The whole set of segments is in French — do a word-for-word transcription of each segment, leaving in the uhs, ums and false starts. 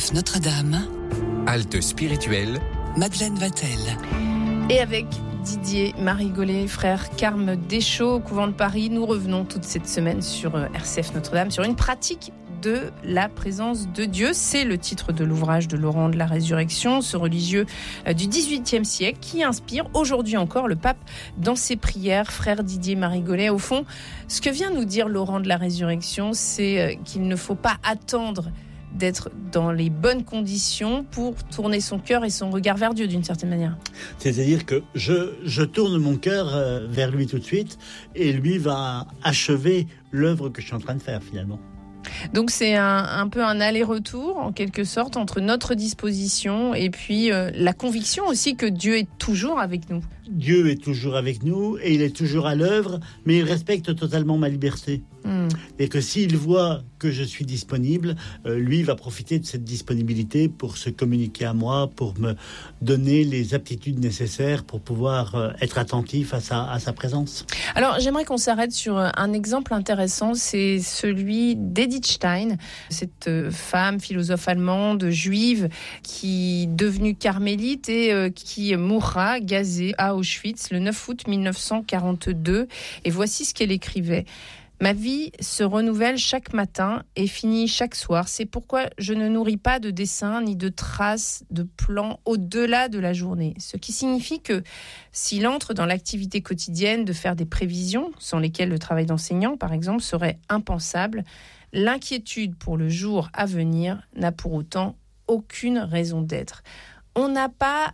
F Notre-Dame, Halte spirituelle, Madeleine Vatel. Et avec Didier Marigolet, frère Carme Deschaux, au couvent de Paris, nous revenons toute cette semaine sur R C F Notre-Dame, sur une pratique de la présence de Dieu. C'est le titre de l'ouvrage de Laurent de la Résurrection, ce religieux du dix-huitième siècle qui inspire aujourd'hui encore le pape dans ses prières. Frère Didier Marigolet, au fond, ce que vient nous dire Laurent de la Résurrection, c'est qu'il ne faut pas attendre d'être dans les bonnes conditions pour tourner son cœur et son regard vers Dieu d'une certaine manière. C'est-à-dire que je, je tourne mon cœur vers lui tout de suite et lui va achever l'œuvre que je suis en train de faire finalement. Donc c'est un, un peu un aller-retour en quelque sorte entre notre disposition et puis euh, la conviction aussi que Dieu est toujours avec nous. Dieu est toujours avec nous et il est toujours à l'œuvre, mais il respecte totalement ma liberté. Mmh. Et que s'il voit que je suis disponible, euh, lui va profiter de cette disponibilité pour se communiquer à moi, pour me donner les aptitudes nécessaires pour pouvoir euh, être attentif à sa, à sa présence. Alors j'aimerais qu'on s'arrête sur un exemple intéressant, c'est celui d'Edith Stein, cette femme philosophe allemande, juive, qui devenue carmélite et euh, qui mourra gazée à Auschwitz le neuf août mille neuf cent quarante-deux. Et voici ce qu'elle écrivait. « Ma vie se renouvelle chaque matin et finit chaque soir. C'est pourquoi je ne nourris pas de dessins ni de traces de plans au-delà de la journée. Ce qui signifie que s'il entre dans l'activité quotidienne de faire des prévisions, sans lesquelles le travail d'enseignant, par exemple, serait impensable, l'inquiétude pour le jour à venir n'a pour autant aucune raison d'être. » On n'a pas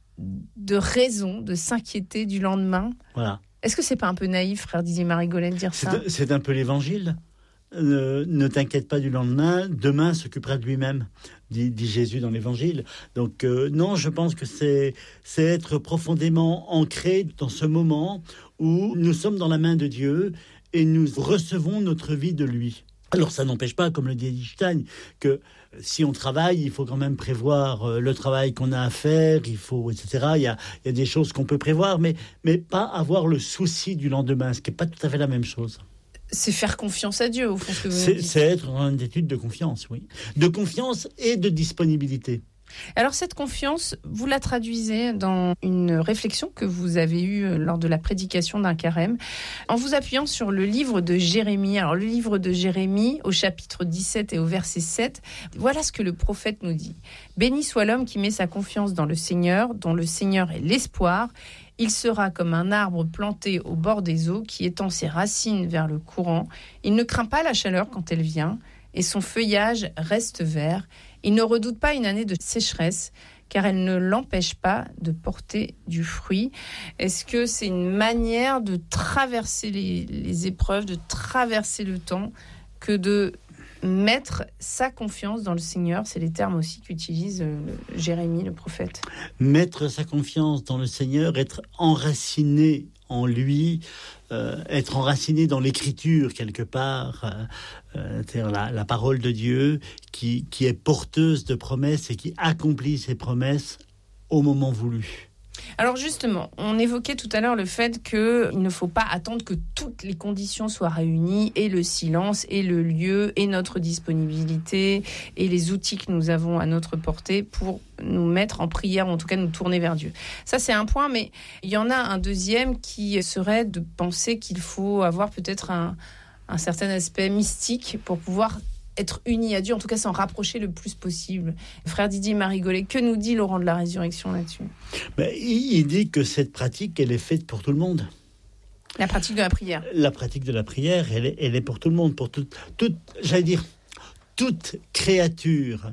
de raison de s'inquiéter du lendemain. Voilà. Est-ce que c'est pas un peu naïf, frère Didier Marigolet, de dire c'est ça un, C'est un peu l'évangile. Euh, ne t'inquiète pas du lendemain, demain s'occupera de lui-même, dit, dit Jésus dans l'évangile. Donc euh, non, je pense que c'est, c'est être profondément ancré dans ce moment où nous sommes dans la main de Dieu et nous recevons notre vie de lui. Alors ça n'empêche pas, comme le dit Edith Stein, que si on travaille, il faut quand même prévoir le travail qu'on a à faire, il faut, et cetera. Il y a, il y a des choses qu'on peut prévoir, mais, mais pas avoir le souci du lendemain, ce qui n'est pas tout à fait la même chose. C'est faire confiance à Dieu, au fond, ce que vous c'est, dites. C'est être dans une étude de confiance, oui. De confiance et de disponibilité. Alors cette confiance, vous la traduisez dans une réflexion que vous avez eue lors de la prédication d'un carême, en vous appuyant sur le livre de Jérémie. Alors le livre de Jérémie, au chapitre dix-sept et au verset sept, voilà ce que le prophète nous dit. « Béni soit l'homme qui met sa confiance dans le Seigneur, dont le Seigneur est l'espoir. Il sera comme un arbre planté au bord des eaux, qui étend ses racines vers le courant. Il ne craint pas la chaleur quand elle vient, et son feuillage reste vert. Il ne redoute pas une année de sécheresse, car elle ne l'empêche pas de porter du fruit. » Est-ce que c'est une manière de traverser les, les épreuves, de traverser le temps, que de mettre sa confiance dans le Seigneur? C'est les termes aussi qu'utilise euh, Jérémie, le prophète. Mettre sa confiance dans le Seigneur, être enraciné en lui, euh, être enraciné dans l'écriture quelque part, euh, euh, c'est-à-dire la, la parole de Dieu qui, qui est porteuse de promesses et qui accomplit ses promesses au moment voulu. Alors justement, on évoquait tout à l'heure le fait qu'il ne faut pas attendre que toutes les conditions soient réunies, et le silence, et le lieu, et notre disponibilité, et les outils que nous avons à notre portée pour nous mettre en prière, ou en tout cas nous tourner vers Dieu. Ça, c'est un point, mais il y en a un deuxième qui serait de penser qu'il faut avoir peut-être un, un certain aspect mystique pour pouvoir être unis à Dieu, en tout cas s'en rapprocher le plus possible. Frère Didier Marigolet, que nous dit Laurent de la Résurrection là-dessus? Ben, il dit que cette pratique, elle est faite pour tout le monde. La pratique de la prière. La pratique de la prière, elle est, elle est pour tout le monde, pour toute, toute, j'allais dire, toute créature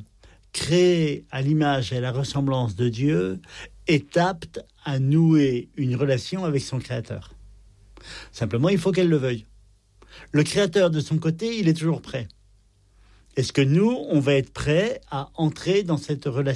créée à l'image et à la ressemblance de Dieu est apte à nouer une relation avec son Créateur. Simplement, il faut qu'elle le veuille. Le Créateur, de son côté, il est toujours prêt. Est-ce que nous, on va être prêts à entrer dans cette relation ?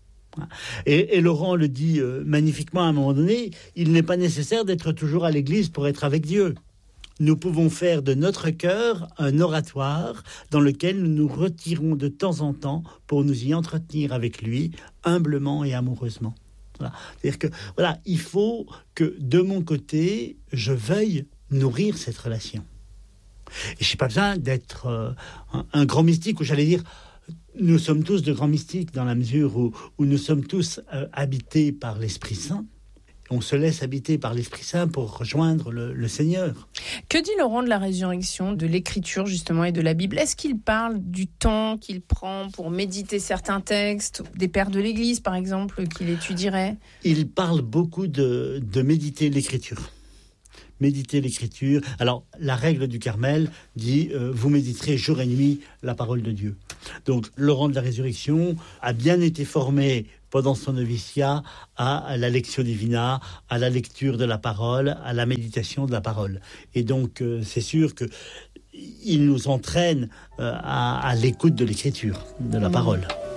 Et, et Laurent le dit euh, magnifiquement à un moment donné, il n'est pas nécessaire d'être toujours à l'église pour être avec Dieu. Nous pouvons faire de notre cœur un oratoire dans lequel nous nous retirons de temps en temps pour nous y entretenir avec lui, humblement et amoureusement. Voilà. C'est-à-dire que, voilà, il faut que de mon côté, je veuille nourrir cette relation. Et je n'ai pas besoin d'être euh, un, un grand mystique, où j'allais dire, nous sommes tous de grands mystiques dans la mesure où, où nous sommes tous euh, habités par l'Esprit Saint. On se laisse habiter par l'Esprit Saint pour rejoindre le, le Seigneur. Que dit Laurent de la résurrection, de l'écriture justement et de la Bible ? Est-ce qu'il parle du temps qu'il prend pour méditer certains textes, des pères de l'Église par exemple, qu'il étudierait ? Il parle beaucoup de, de méditer l'écriture. Méditer l'écriture. Alors, la règle du Carmel dit euh, « Vous méditerez jour et nuit la parole de Dieu ». Donc, Laurent de la Résurrection a bien été formé pendant son noviciat à la lectio divina, à la lecture de la parole, à la méditation de la parole. Et donc, euh, c'est sûr que il nous entraîne euh, à, à l'écoute de l'écriture, de la parole.